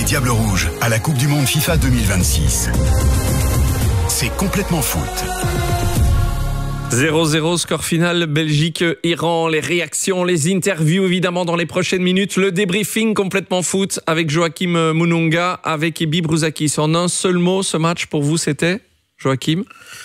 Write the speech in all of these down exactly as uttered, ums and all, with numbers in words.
Diables Rouges à la Coupe du Monde FIFA deux mille vingt-six. C'est complètement foot. zéro zéro, score final, Belgique-Iran. Les réactions, les interviews évidemment dans les prochaines minutes. Le débriefing complètement foot avec Joachim Mununga, avec Ebi Brouzakis. En un seul mot, ce match pour vous c'était, Joachim?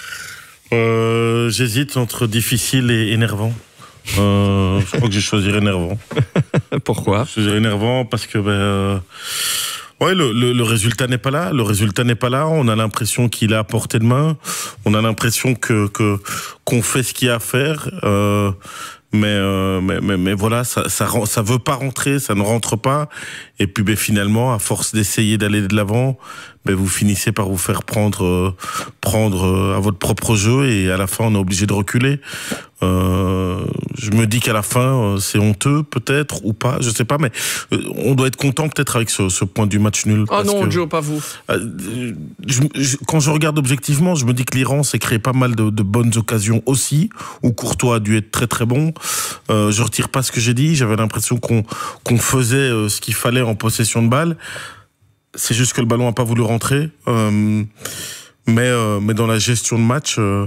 euh, J'hésite entre difficile et énervant. Euh, je crois que je choisirais énervant. Pourquoi? Je choisirais énervant parce que ben, euh, ouais, le, le, le résultat n'est pas là. Le résultat n'est pas là. On a l'impression qu'il est à portée de main. On a l'impression que, que qu'on fait ce qu'il y a à faire. Euh, mais, euh, mais mais mais voilà, ça ça ça veut pas rentrer, ça ne rentre pas. Et puis ben finalement, à force d'essayer d'aller de l'avant, ben vous finissez par vous faire prendre euh, prendre euh, à votre propre jeu et à la fin on est obligé de reculer. Euh, je me dis qu'à la fin euh, c'est honteux peut-être ou pas, je sais pas, mais euh, on doit être content peut-être avec ce, ce point du match nul. Oh non, que, Joe, pas vous. Euh, je, je, quand je regarde objectivement, je me dis que l'Iran s'est créé pas mal de, de bonnes occasions aussi, où Courtois a dû être très très bon. Euh, je retire pas ce que j'ai dit. J'avais l'impression qu'on qu'on faisait euh, ce qu'il fallait en possession de balle. C'est juste que le ballon a pas voulu rentrer. Euh, mais euh, mais dans la gestion de match. Euh,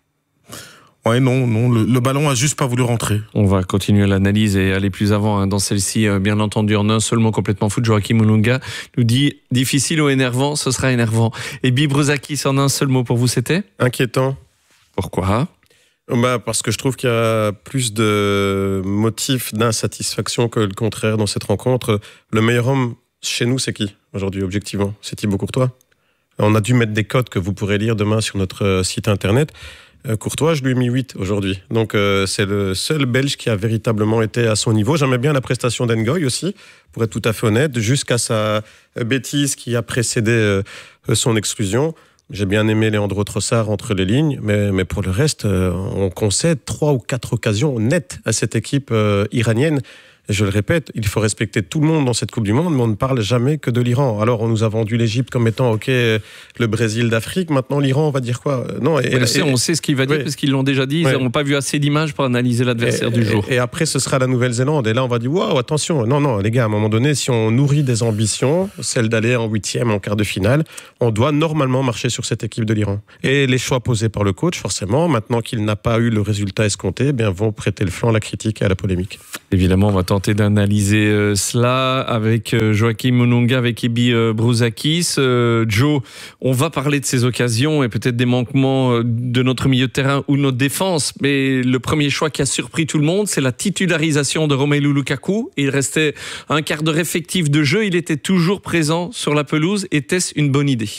Ouais, non, non, le, le ballon a juste pas voulu rentrer. On va continuer l'analyse et aller plus avant hein, dans celle-ci, euh, bien entendu, en un seul mot complètement foot. Joachim Mununga nous dit difficile ou énervant, ce sera énervant. Et Ebi Brouzakis, en un seul mot pour vous, c'était inquiétant. Pourquoi? Bah parce que je trouve qu'il y a plus de motifs d'insatisfaction que le contraire dans cette rencontre. Le meilleur homme chez nous, c'est qui aujourd'hui, objectivement? C'est Thibaut Courtois. On a dû mettre des codes que vous pourrez lire demain sur notre site internet. Courtois, je lui ai mis huit aujourd'hui. Donc euh, c'est le seul Belge qui a véritablement été à son niveau. J'aimais bien la prestation d'Ngoy aussi, pour être tout à fait honnête, jusqu'à sa bêtise qui a précédé euh, son exclusion. J'ai bien aimé Leandro Trossard entre les lignes, mais, mais pour le reste, euh, on concède trois ou quatre occasions nettes à cette équipe euh, iranienne. Et je le répète, il faut respecter tout le monde dans cette Coupe du Monde, mais on ne parle jamais que de l'Iran. Alors, on nous a vendu l'Égypte comme étant, OK, le Brésil d'Afrique. Maintenant, l'Iran, on va dire quoi? Non. Et, et, et, on sait ce qu'il va dire, oui, parce qu'ils l'ont déjà dit. Ils n'ont ouais. pas vu assez d'images pour analyser l'adversaire du jour. Et, et après, ce sera la Nouvelle-Zélande. Et là, on va dire, waouh, attention. Non, non, les gars, à un moment donné, si on nourrit des ambitions, celle d'aller en huitième, en quart de finale, on doit normalement marcher sur cette équipe de l'Iran. Et les choix posés par le coach, forcément, maintenant qu'il n'a pas eu le résultat escompté, eh bien, vont prêter le flanc à la critique et à la polémique. Évidemment, on va tenter d'analyser euh, cela avec euh, Joachim Mununga, avec Ebi euh, Brouzakis. Euh, Joe, on va parler de ces occasions et peut-être des manquements euh, de notre milieu de terrain ou de notre défense. Mais le premier choix qui a surpris tout le monde, c'est la titularisation de Romelu Lukaku. Il restait un quart d'heure effectif de jeu. Il était toujours présent sur la pelouse. Était-ce une bonne idée?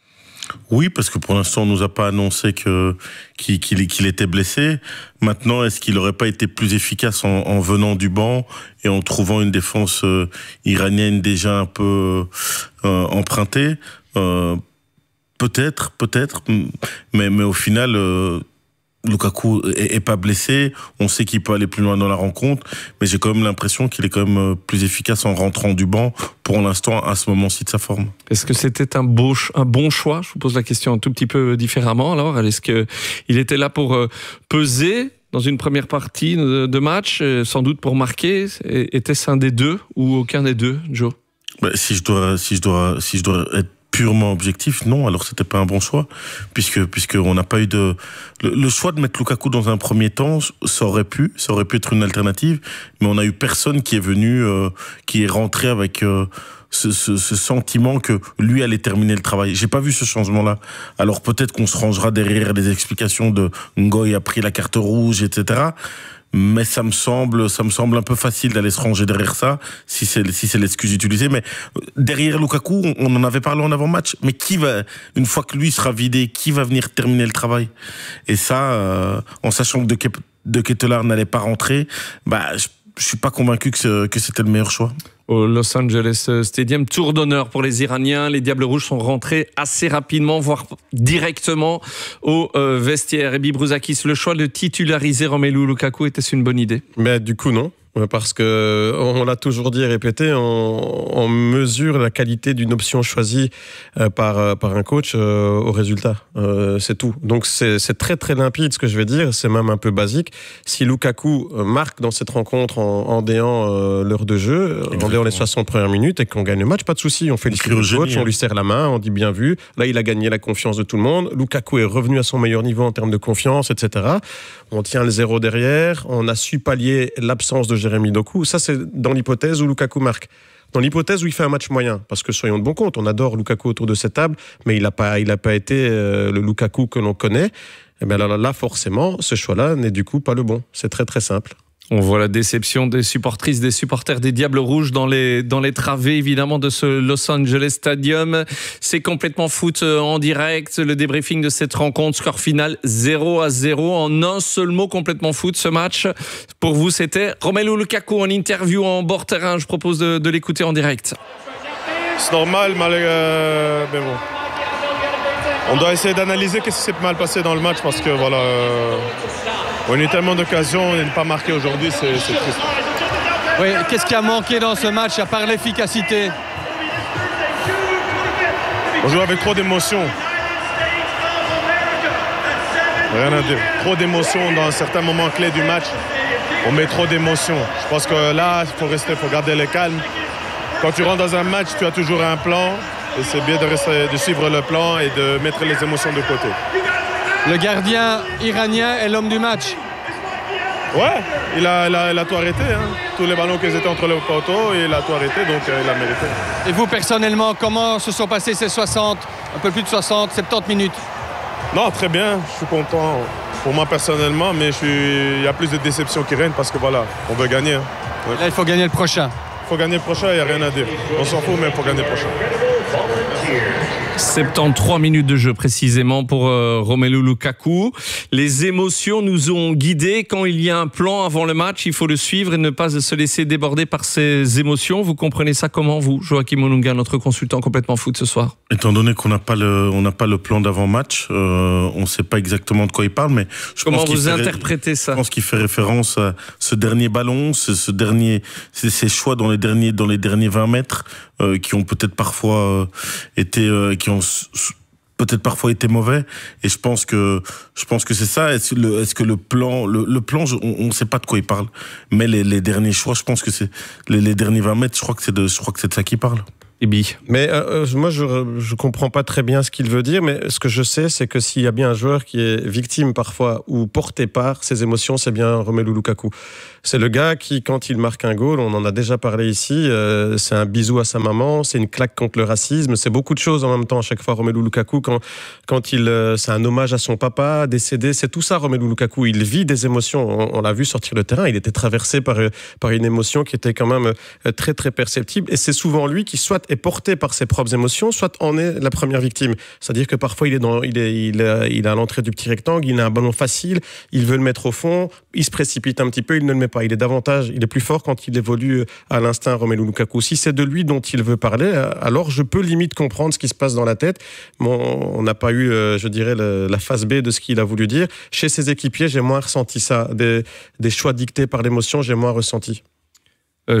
Oui, parce que pour l'instant, on nous a pas annoncé que qu'il, qu'il, qu'il était blessé. Maintenant, est-ce qu'il aurait pas été plus efficace en, en venant du banc et en trouvant une défense euh, iranienne déjà un peu euh, empruntée? euh, Peut-être, peut-être, mais mais au final. Euh, Lukaku est, est pas blessé, on sait qu'il peut aller plus loin dans la rencontre, mais j'ai quand même l'impression qu'il est quand même plus efficace en rentrant du banc pour l'instant à ce moment-ci de sa forme. Est-ce que c'était un, beau, un bon choix? Je vous pose la question un tout petit peu différemment alors. Est-ce qu'il était là pour peser dans une première partie de match, sans doute pour marquer? Était-ce un des deux ou aucun des deux, Joe? Ben, si je dois, si je dois, si je dois être purement objectif, non, alors c'était pas un bon choix, puisque puisque on n'a pas eu de le, le choix de mettre Lukaku dans un premier temps, ça aurait pu, ça aurait pu être une alternative, mais on a eu personne qui est venu, euh, qui est rentré avec euh, ce, ce, ce sentiment que lui allait terminer le travail. J'ai pas vu ce changement-là. Alors peut-être qu'on se rangera derrière les explications de Ngoy a pris la carte rouge, et cetera. Mais ça me semble, ça me semble un peu facile d'aller se ranger derrière ça, si c'est, si c'est l'excuse utilisée. Mais derrière Lukaku, on, on en avait parlé en avant-match. Mais qui va, une fois que lui sera vidé, qui va venir terminer le travail? Et ça, euh, en sachant que De, Ke- de Ketelaere n'allait pas rentrer, bah, je, je suis pas convaincu que, ce, que c'était le meilleur choix. Au Los Angeles Stadium, tour d'honneur pour les Iraniens. Les Diables Rouges sont rentrés assez rapidement, voire directement au euh, vestiaire. Ebi Brouzakis, le choix de titulariser Romelu Lukaku, était-ce une bonne idée? Mais du coup, non. Parce que on l'a toujours dit et répété, on, on mesure la qualité d'une option choisie euh, par par un coach euh, au résultat. Euh, c'est tout. Donc c'est, c'est très très limpide ce que je vais dire. C'est même un peu basique. Si Lukaku marque dans cette rencontre en, en déant euh, l'heure de jeu, Exactement. en déant les soixante premières minutes et qu'on gagne le match, pas de souci. On félicite le coach, on lui serre la main, on dit bien vu. Là, il a gagné la confiance de tout le monde. Lukaku est revenu à son meilleur niveau en termes de confiance, et cetera. On tient le zéro derrière. On a su pallier l'absence de Jérémy Doku. Ça, c'est dans l'hypothèse où Lukaku marque. Dans l'hypothèse où il fait un match moyen, parce que soyons de bon compte, on adore Lukaku autour de cette table, mais il n'a pas, il a pas été euh, le Lukaku que l'on connaît. Et bien là, là, forcément, ce choix-là n'est du coup pas le bon. C'est très très simple. On voit la déception des supportrices, des supporters des Diables Rouges dans les, dans les travées, évidemment, de ce Los Angeles Stadium. C'est complètement foot en direct. Le débriefing de cette rencontre, score final zéro à zéro. En un seul mot, complètement foot, ce match. Pour vous, c'était Romelu Lukaku en interview en bord terrain. Je propose de, de l'écouter en direct. C'est normal, mais, euh, mais bon. On doit essayer d'analyser qu'est-ce qui s'est mal passé dans le match parce que voilà, euh, on a eu tellement d'occasions et ne pas marquer aujourd'hui, c'est, c'est triste. Oui, qu'est-ce qui a manqué dans ce match à part l'efficacité? On joue avec trop d'émotions. Rien à dire. Trop d'émotions dans certains moments clés du match. On met trop d'émotions. Je pense que là, il faut rester, il faut garder le calme. Quand tu rentres dans un match, tu as toujours un plan. Et c'est bien de, rester, de suivre le plan et de mettre les émotions de côté. Le gardien iranien est l'homme du match. Ouais, il a, il a, il a tout arrêté. Hein. Tous les ballons qui étaient entre le poteau, il a tout arrêté, donc euh, il a mérité. Et vous, personnellement, comment se sont passées ces soixante, un peu plus de soixante, soixante-dix minutes? Non, très bien, je suis content pour moi personnellement, mais je suis... il y a plus de déception qui règne parce que voilà, on veut gagner. Hein. Ouais. Là, il faut gagner le prochain. Il faut gagner le prochain, il n'y a rien à dire. On s'en fout, mais il faut gagner le prochain. soixante-treize minutes de jeu précisément pour euh, Romelu Lukaku. Les émotions nous ont guidés. Quand il y a un plan avant le match, il faut le suivre et ne pas se laisser déborder par ces émotions. Vous comprenez ça comment, vous, Joachim Onunga, notre consultant complètement foot ce soir? Étant donné qu'on n'a pas le, on n'a pas le plan d'avant-match, euh, on ne sait pas exactement de quoi il parle, mais je comment pense vous qu'il fait, interprétez ça? Je pense qu'il fait référence à ce dernier ballon, ce, ce dernier, ces, ces choix dans les derniers, dans les derniers vingt mètres euh, qui ont peut-être parfois euh, été, euh, qui ont peut-être parfois été mauvais, et je pense que je pense que c'est ça. Est-ce, le, est-ce que le plan, le, le plan, je, on ne sait pas de quoi il parle, mais les, les derniers choix, je pense que c'est les, les derniers vingt mètres. Je crois que c'est de, je crois que c'est de ça qu'il parle. Mais euh, moi, je je comprends pas très bien ce qu'il veut dire, mais ce que je sais, c'est que s'il y a bien un joueur qui est victime parfois ou porté par ses émotions, c'est bien Romelu Lukaku. C'est le gars qui, quand il marque un goal, on en a déjà parlé ici, euh, c'est un bisou à sa maman, c'est une claque contre le racisme, c'est beaucoup de choses en même temps à chaque fois. Romelu Lukaku, quand quand il, euh, c'est un hommage à son papa décédé, c'est tout ça. Romelu Lukaku, il vit des émotions. On, on l'a vu sortir le terrain, il était traversé par par une émotion qui était quand même très très perceptible, et c'est souvent lui qui soit est porté par ses propres émotions, soit en est la première victime. C'est-à-dire que parfois il est dans, il est, il est, il est à l'entrée du petit rectangle, il a un ballon facile, il veut le mettre au fond, il se précipite un petit peu, il ne le met pas. Il est davantage, il est plus fort quand il évolue à l'instinct, Romelu Lukaku. Si c'est de lui dont il veut parler, alors je peux limite comprendre ce qui se passe dans la tête. Bon, on n'a pas eu, je dirais, le, la phase B de ce qu'il a voulu dire. Chez ses équipiers, j'ai moins ressenti ça. Des, des choix dictés par l'émotion, j'ai moins ressenti. Euh,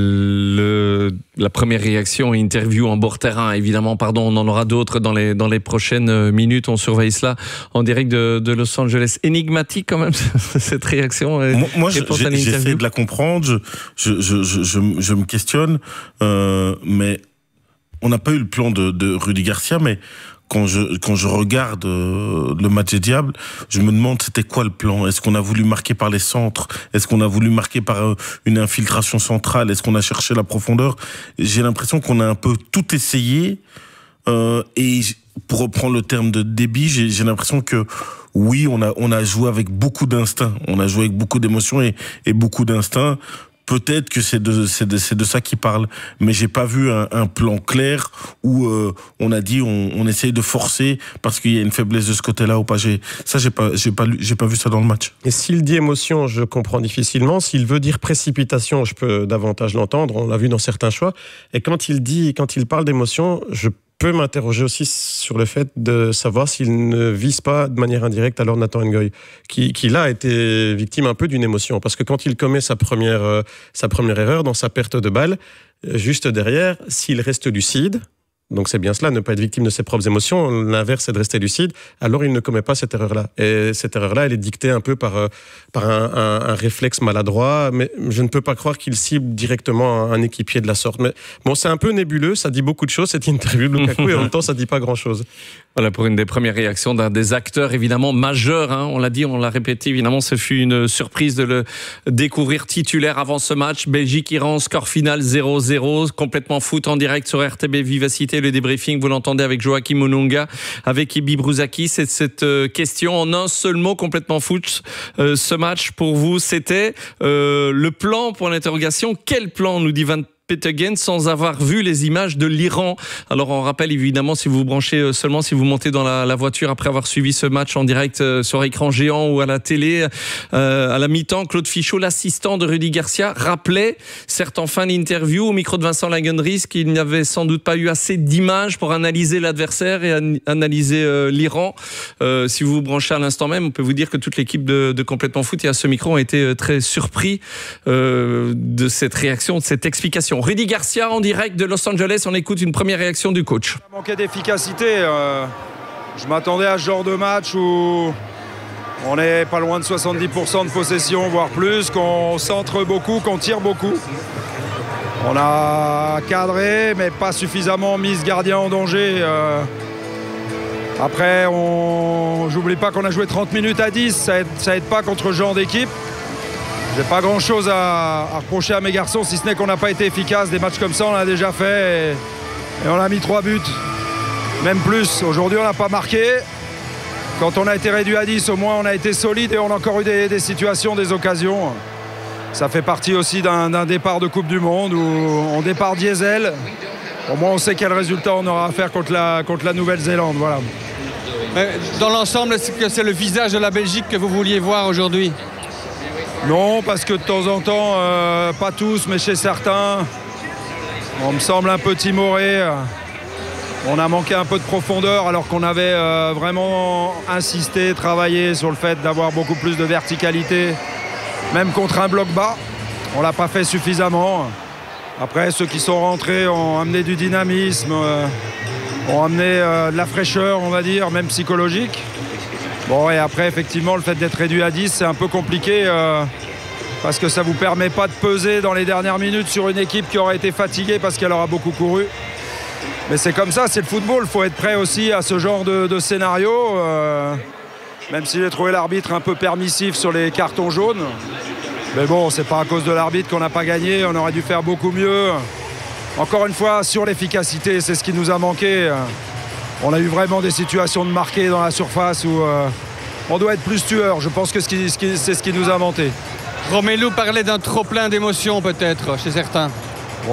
le, la première réaction, interview en bord terrain, évidemment, pardon, on en aura d'autres dans les, dans les prochaines minutes, on surveille cela en direct de, de Los Angeles. Énigmatique quand même, cette réaction. Moi, moi j'ai, j'essaie de la comprendre, je, je, je, je, je, je me questionne, euh, mais on n'a pas eu le plan de, de Rudy Garcia, mais quand je, quand je regarde euh, le match des Diables, je me demande c'était quoi le plan. Est-ce qu'on a voulu marquer par les centres? Est-ce qu'on a voulu marquer par euh, une infiltration centrale? Est-ce qu'on a cherché la profondeur? J'ai l'impression qu'on a un peu tout essayé. Euh, et pour reprendre le terme de débit, j'ai, j'ai l'impression que oui, on a, on a joué avec beaucoup d'instinct. On a joué avec beaucoup d'émotions et, et beaucoup d'instinct. Peut-être que c'est de, c'est de, c'est de ça qu'il parle, mais j'ai pas vu un, un plan clair où euh, on a dit on, on essaye de forcer parce qu'il y a une faiblesse de ce côté-là ou pas. J'ai, ça, j'ai pas, j'ai pas, j'ai pas vu ça dans le match. Et s'il dit émotion, je comprends difficilement. S'il veut dire précipitation, je peux davantage l'entendre. On l'a vu dans certains choix. Et quand il dit, quand il parle d'émotion, je peux m'interroger aussi sur le fait de savoir s'il ne vise pas de manière indirecte alors Nathan Ngoy, qui, qui là a été victime un peu d'une émotion. Parce que quand il commet sa première, euh, sa première erreur dans sa perte de balle, juste derrière, s'il reste lucide, donc c'est bien cela, ne pas être victime de ses propres émotions, l'inverse c'est de rester lucide, alors il ne commet pas cette erreur-là. Et cette erreur-là, elle est dictée un peu par, par un, un, un réflexe maladroit, mais je ne peux pas croire qu'il cible directement un équipier de la sorte. Mais bon, c'est un peu nébuleux, ça dit beaucoup de choses, cette interview de Lukaku, et en même temps, ça ne dit pas grand-chose. Voilà pour une des premières réactions d'un des acteurs évidemment majeurs, hein, on l'a dit, on l'a répété, évidemment ce fut une surprise de le découvrir titulaire avant ce match. Belgique-Iran, score final zéro zéro, complètement foot en direct sur R T B Vivacité, le débriefing, vous l'entendez avec Joachim Onunga, avec Ibi Brouzaki. C'est cette euh, question en un seul mot, complètement foot. Euh, ce match pour vous, c'était euh, le plan pour l'interrogation. Quel plan, nous dit Van Petegem, sans avoir vu les images de l'Iran. Alors on rappelle évidemment, si vous vous branchez seulement, si vous montez dans la, la voiture après avoir suivi ce match en direct euh, sur écran géant ou à la télé, euh, à la mi-temps, Claude Fichot, l'assistant de Rudy Garcia, rappelait, certes en fin d'interview, au micro de Vincent Lagenries, qu'il n'y avait sans doute pas eu assez d'images pour analyser l'adversaire et an- analyser euh, l'Iran. Euh, si vous vous branchez à l'instant même, on peut vous dire que toute l'équipe de, de Complètement Foot et à ce micro ont été très surpris euh, de cette réaction, de cette explication. Rudy Garcia en direct de Los Angeles, on écoute une première réaction du coach. Ça manquait d'efficacité. Euh, je m'attendais à ce genre de match où on est pas loin de soixante-dix pour cent de possession, voire plus, qu'on centre beaucoup, qu'on tire beaucoup. On a cadré, mais pas suffisamment mis ce gardien en danger. Euh, après, on... j'oublie pas qu'on a joué trente minutes à dix, ça aide, ça aide pas contre ce genre d'équipe. J'ai pas grand chose à, à reprocher à mes garçons, si ce n'est qu'on n'a pas été efficace. Des matchs comme ça, on l'a déjà fait et, et on a mis trois buts, même plus. Aujourd'hui, on n'a pas marqué. Quand on a été réduit à dix, au moins, on a été solide et on a encore eu des, des situations, des occasions. Ça fait partie aussi d'un, d'un départ de Coupe du Monde où on départ diesel. Au moins, on sait quel résultat on aura à faire contre la, contre la Nouvelle-Zélande. Voilà. Dans l'ensemble, est-ce que c'est le visage de la Belgique que vous vouliez voir aujourd'hui ? Non, parce que de temps en temps, euh, pas tous, mais chez certains, on me semble un peu timoré. On a manqué un peu de profondeur alors qu'on avait euh, vraiment insisté, travaillé sur le fait d'avoir beaucoup plus de verticalité, même contre un bloc bas. On ne l'a pas fait suffisamment. Après, ceux qui sont rentrés ont amené du dynamisme, euh, ont amené euh, de la fraîcheur, on va dire, même psychologique. Bon, et après, effectivement, le fait d'être réduit à dix, c'est un peu compliqué euh, parce que ça ne vous permet pas de peser dans les dernières minutes sur une équipe qui aura été fatiguée parce qu'elle aura beaucoup couru. Mais c'est comme ça, c'est le football. Il faut être prêt aussi à ce genre de, de scénario. Euh, même si j'ai trouvé l'arbitre un peu permissif sur les cartons jaunes. Mais bon, c'est pas à cause de l'arbitre qu'on n'a pas gagné. On aurait dû faire beaucoup mieux. Encore une fois, sur l'efficacité, c'est ce qui nous a manqué. On a eu vraiment des situations de marquer dans la surface où euh, on doit être plus tueur. Je pense que ce qui, ce qui, c'est ce qui nous a manqué. Romelu parlait d'un trop-plein d'émotions peut-être chez certains.